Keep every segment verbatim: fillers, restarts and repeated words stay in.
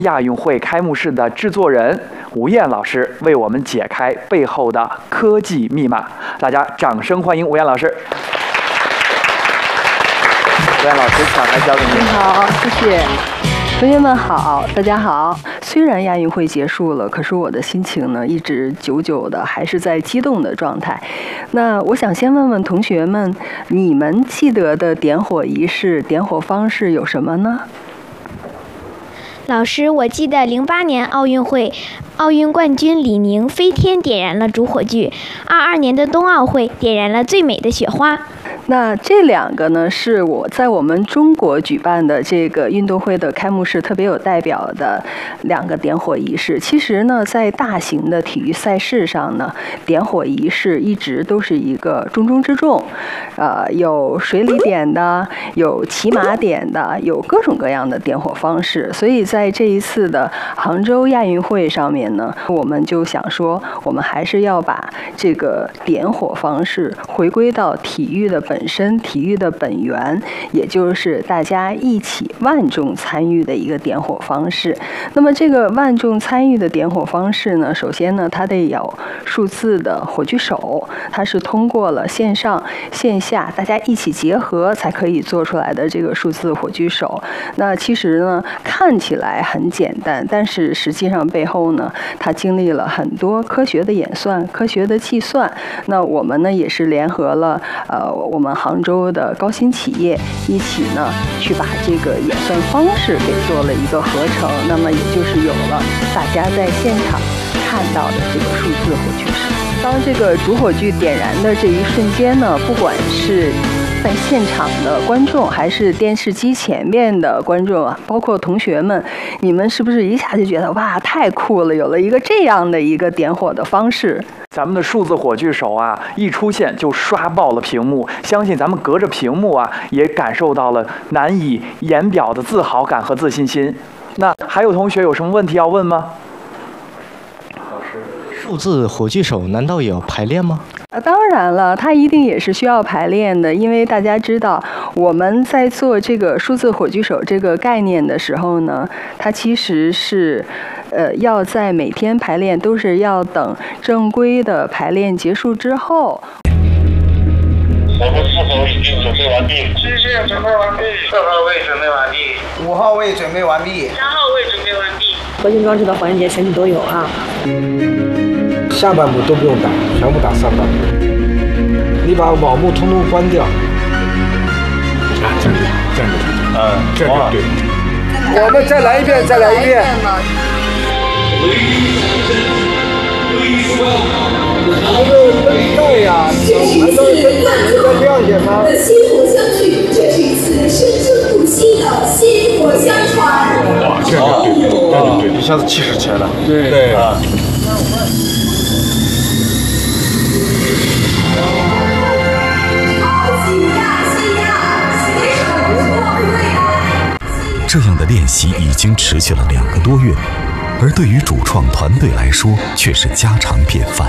亚运会开幕式的制作人吴燕老师为我们解开背后的科技密码。大家掌声欢迎吴燕老师。吴燕老师，抢台交给您。 你好，谢谢。同学们好，大家好。虽然亚运会结束了，可是我的心情呢，一直久久的还是在激动的状态。那我想先问问同学们，你们记得的点火仪式、点火方式有什么呢？ 老师，我记得零八年奥运会，奥运冠军李宁飞天点燃了主火炬，二二年的冬奥会点燃了最美的雪花。 那这两个呢，是我在我们中国举办的这个运动会的开幕式特别有代表的两个点火仪式。其实呢，在大型的体育赛事上呢，点火仪式一直都是一个重中之重。呃，有水里点的，有骑马点的，有各种各样的点火方式。所以在这一次的杭州亚运会上面呢，我们就想说，我们还是要把这个点火方式回归到体育的本身，体育的本源，也就是大家一起万众参与的一个点火方式。那么这个万众参与的点火方式呢，首先呢，它得有数字的火炬手，它是通过了线上线下大家一起结合才可以做出来的这个数字火炬手。那其实呢，看起来很简单，但是实际上背后呢，它经历了很多科学的演算、科学的计算。那我们呢，也是联合了呃我们杭州的高新企业一起呢，去把这个演算方式给做了一个合成。那么也就是有了大家在现场看到的这个数字火炬手。当这个主火炬点燃的这一瞬间呢，不管是在现场的观众，还是电视机前面的观众啊，包括同学们，你们是不是一下就觉得哇，太酷了，有了一个这样的一个点火的方式？ 咱们的数字火炬手啊，一出现就刷爆了屏幕，相信咱们隔着屏幕啊，也感受到了难以言表的自豪感和自信心。那还有同学有什么问题要问吗？ 数字火炬手难道也要排练吗？ 啊，当然了，它一定也是需要排练的，因为大家知道，我们在做这个数字火炬手这个概念的时候呢，它其实是，呃，要在每天排练，都是要等正规的排练结束之后。 我们是否已经准备完毕？ 谢谢，准备完毕。 四号位准备完毕。 五号位准备完毕。 三号位准备完毕。 核心装置的环节全体都有啊。 下半部都不用打，全部打上半部。你把网幕通通关掉。啊，这样这样的，呃，这样对。我们再来一遍，再来一遍。还是灯带呀，还都是灯带，能再亮点吗？ 薪火相续，这是一次生生不息的薪火相传。 哇，这样对，这样对，一下子气势起来了。对对啊。 这样的练习已经持续了两个多月，而对于主创团队来说却是家常便饭。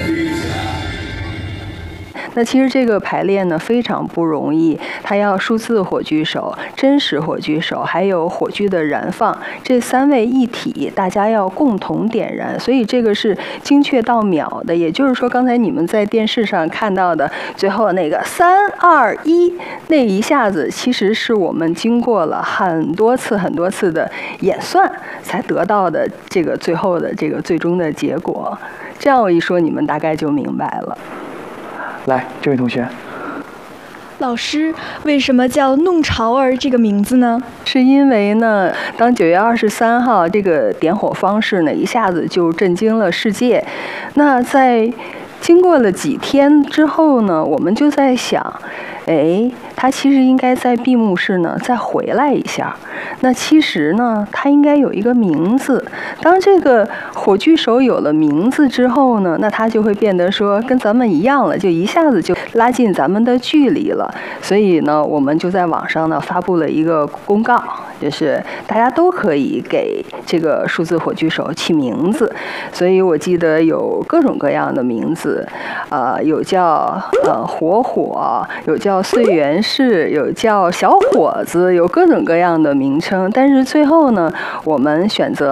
那其实这个排练呢非常不容易，它要数字火炬手、真实火炬手，还有火炬的燃放，这三位一体，大家要共同点燃，所以这个是精确到秒的。也就是说，刚才你们在电视上看到的最后那个三二一那一下子，其实是我们经过了很多次、很多次的演算才得到的这个最后的这个最终的结果。这样我一说，你们大概就明白了。 来，这位同学。 老师，为什么叫弄潮儿这个名字呢？ 是因为呢，当九月二十三号这个点火方式呢，一下子就震惊了世界。那在经过了几天之后呢，我们就在想，哎，它其实应该在闭幕式呢再回来一下。那其实呢，它应该有一个名字。当这个火炬手有了名字之后呢，那它就会变得说跟咱们一样了，就一下子就拉近咱们的距离了。所以呢，我们就在网上呢发布了一个公告，就是大家都可以给这个数字火炬手起名字。所以我记得有各种各样的名字，呃，有叫呃火火，有叫岁元氏，有叫小伙子，有各种各样的名称。但是最后呢，我们选择